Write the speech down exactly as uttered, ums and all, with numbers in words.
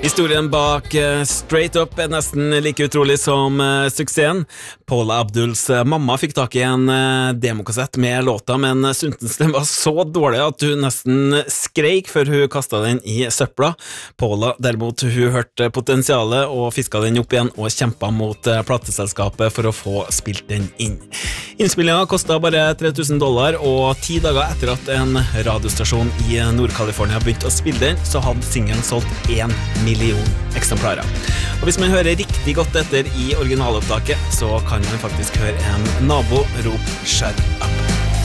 Historien bak uh, Straight Up er nesten like utrolig som uh, suksessen. Paula Abduls uh, mamma fikk tak i en uh, demokassett med låta, men uh, syntes den var så dårlig at hun nesten skreik før hun kastet den i søpla. Paula derimot, hun hørte potensialet og fisket den opp igjen og kjempet mot uh, plateselskapet for å få spilt den inn. Innspillingen kostet bare tre tusen dollar, og ti dager etter at en radiostasjon i Nord-California begynte å spille den, så hadde singelen solgt en million eksemplarer. Og hvis man hører riktig godt etter i originalopptaket, så kan man faktisk høre en nabo rope skjær.